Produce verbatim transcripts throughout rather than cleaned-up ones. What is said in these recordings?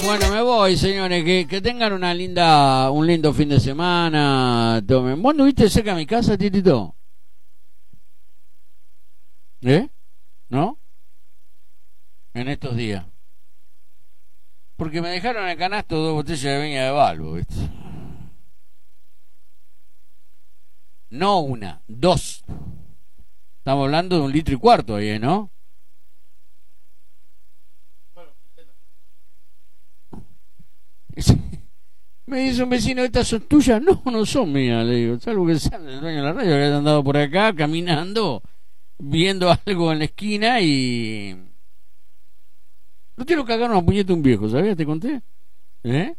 Bueno, me voy, señores. Que, que tengan una linda, un lindo fin de semana. Tomen. ¿Vos anduviste cerca de mi casa, Titito? ¿Eh? ¿No? En estos días. Porque me dejaron en el canasto dos botellas de viña de Balbo, ¿viste? No una, dos. Estamos hablando de un litro y cuarto ahí, ¿no? Me dice un vecino, ¿estas son tuyas? No, no son mías, le digo. Salvo que sean el dueño de la radio, que hayan andado por acá caminando, viendo algo en la esquina y... No quiero cagar una puñeta a un viejo, ¿sabías? ¿Te conté? ¿Eh?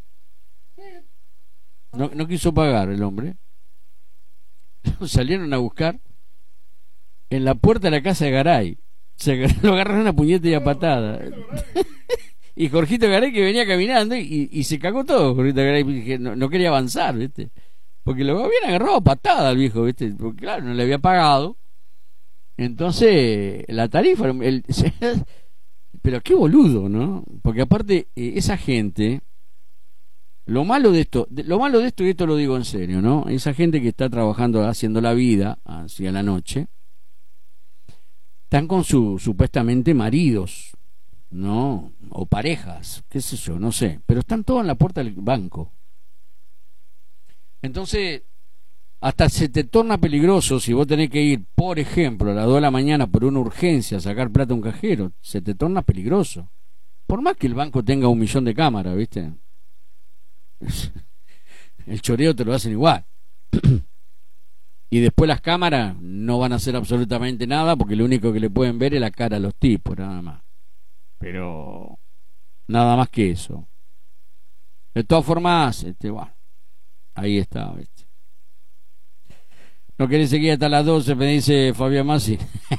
No, no quiso pagar el hombre. Salieron a buscar en la puerta de la casa de Garay. Se lo agarraron a puñeta y a patada. Y Jorgito Garay, que venía caminando y, y se cagó todo. Jorgito Garay no, no quería avanzar, ¿viste? Porque lo habían agarrado a patada al viejo, ¿viste? Porque claro, no le había pagado. Entonces, la tarifa... El, pero qué boludo, ¿no? Porque aparte, eh, esa gente... Lo malo de esto, lo malo de esto, y esto lo digo en serio, ¿no? Esa gente que está trabajando, haciendo la vida hacia la noche, están con sus supuestamente maridos, ¿no? O parejas, qué sé yo, no sé. Pero están todos en la puerta del banco. Entonces, hasta se te torna peligroso si vos tenés que ir, por ejemplo, a las dos de la mañana por una urgencia a sacar plata a un cajero. Se te torna peligroso. Por más que el banco tenga un millón de cámaras, ¿viste? El choreo te lo hacen igual. Y después las cámaras no van a hacer absolutamente nada porque lo único que le pueden ver es la cara a los tipos, nada más. Pero nada más que eso. De todas formas, este, bueno, ahí está, ¿viste? No querés seguir hasta las doce, me dice Fabián Massi.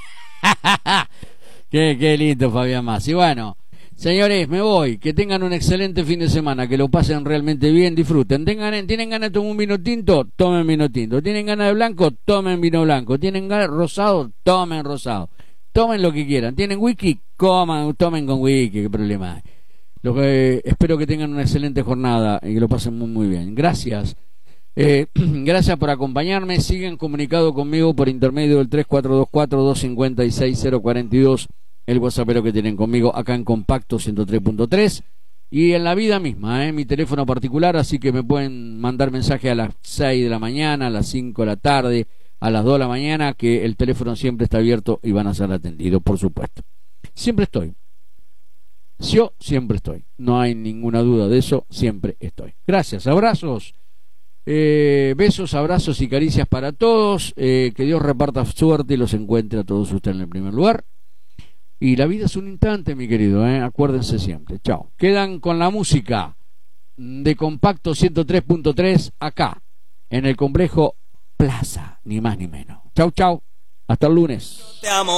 qué, qué lindo Fabián Massi. Bueno, señores, me voy. Que tengan un excelente fin de semana, que lo pasen realmente bien, disfruten. Tengan, ¿Tienen ganas de tomar un vino tinto? Tomen vino tinto. ¿Tienen ganas de blanco? Tomen vino blanco. ¿Tienen ganas de rosado? Tomen rosado. Tomen lo que quieran. ¿Tienen whisky? Coman, tomen con whisky, qué problema hay. Lo que, espero que tengan una excelente jornada y que lo pasen muy, muy bien. Gracias. Eh, gracias por acompañarme. Siguen comunicados conmigo por intermedio del tres cuatro dos cuatro, dos cinco seis, cero cuatro dos, el WhatsAppero que tienen conmigo acá en Compacto ciento tres punto tres y en la vida misma, eh, mi teléfono particular, así que me pueden mandar mensaje a las seis de la mañana, a las cinco de la tarde, a las dos de la mañana, que el teléfono siempre está abierto y van a ser atendidos, por supuesto. Siempre estoy. Yo siempre estoy. No hay ninguna duda de eso, siempre estoy. Gracias, abrazos. Eh, besos, abrazos y caricias para todos. Eh, que Dios reparta suerte y los encuentre a todos ustedes en el primer lugar. Y la vida es un instante, mi querido, ¿eh? Acuérdense siempre. Chao. Quedan con la música de Compacto ciento tres punto tres acá, en el complejo Plaza, ni más ni menos. Chau, chau. Hasta el lunes. Te amo.